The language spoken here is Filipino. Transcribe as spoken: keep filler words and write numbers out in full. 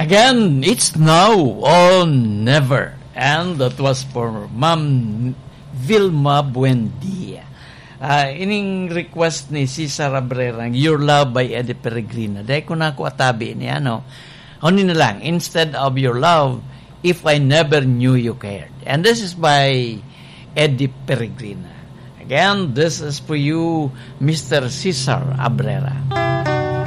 Again, it's now or never. And that was for Ma'am Vilma Buendia. Uh, ining request ni Cesar Abrera, Your Love by Eddie Peregrina. Dahil ko na ako atabi ni ano. Ano na lang, instead of your love, if I never knew you cared. And this is by Eddie Peregrina. Again, this is for you, Mister Cesar Abrera.